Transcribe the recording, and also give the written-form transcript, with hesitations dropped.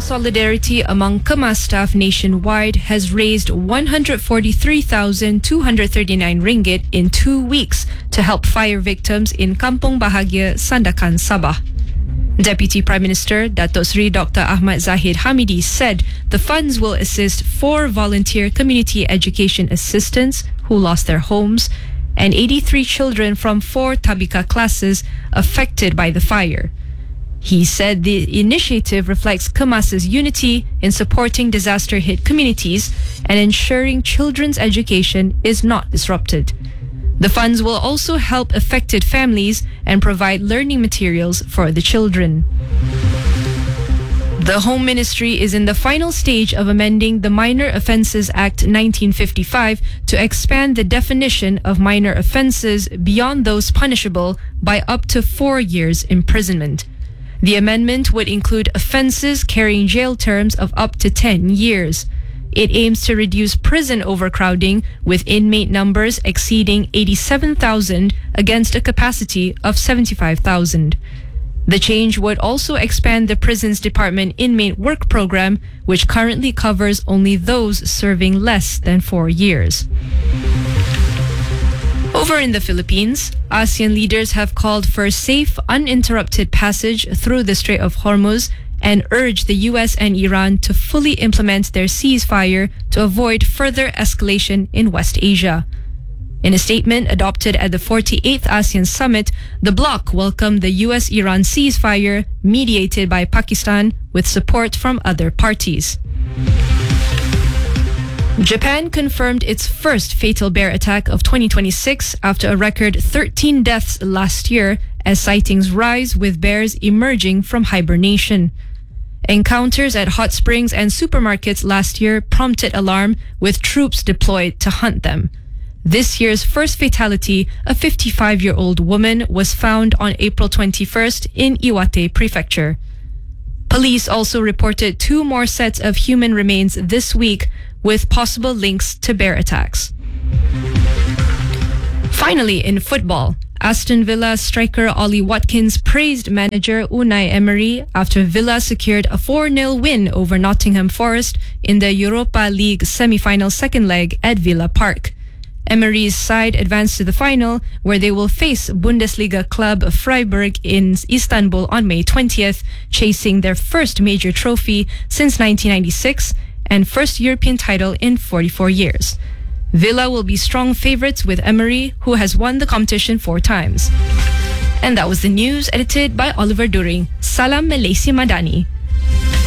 solidarity among Kemas staff nationwide has raised 143,239 ringgit in 2 weeks to help fire victims in Kampung Bahagia, Sandakan, Sabah. Deputy Prime Minister Datuk Seri Dr. Ahmad Zahid Hamidi said the funds will assist 4 volunteer community education assistants who lost their homes and 83 children from 4 Tabika classes affected by the fire. He said the initiative reflects Kemas's unity in supporting disaster-hit communities and ensuring children's education is not disrupted. The funds will also help affected families and provide learning materials for the children. The Home Ministry is in the final stage of amending the Minor Offences Act 1955 to expand the definition of minor offences beyond those punishable by up to 4 years imprisonment. The amendment would include offences carrying jail terms of up to 10 years. It aims to reduce prison overcrowding with inmate numbers exceeding 87,000 against a capacity of 75,000. The change would also expand the Prisons Department Inmate Work Program, which currently covers only those serving less than 4 years. Over in the Philippines, ASEAN leaders have called for safe, uninterrupted passage through the Strait of Hormuz and urged the US and Iran to fully implement their ceasefire to avoid further escalation in West Asia. In a statement adopted at the 48th ASEAN Summit, the bloc welcomed the US-Iran ceasefire mediated by Pakistan with support from other parties. Japan confirmed its first fatal bear attack of 2026 after a record 13 deaths last year as sightings rise with bears emerging from hibernation. Encounters at hot springs and supermarkets last year prompted alarm with troops deployed to hunt them. This year's first fatality, a 55-year-old woman, was found on April 21st in Iwate Prefecture. Police also reported 2 more sets of human remains this week with possible links to bear attacks. Finally, in football, Aston Villa striker Ollie Watkins praised manager Unai Emery after Villa secured a 4-0 win over Nottingham Forest in the Europa League semi-final second leg at Villa Park. Emery's side advanced to the final, where they will face Bundesliga club Freiburg in Istanbul on May 20th, chasing their first major trophy since 1996 and first European title in 44 years. Villa will be strong favourites with Emery, who has won the competition 4 times. And that was the news edited by Oliver During. Salam Malaysia Madani.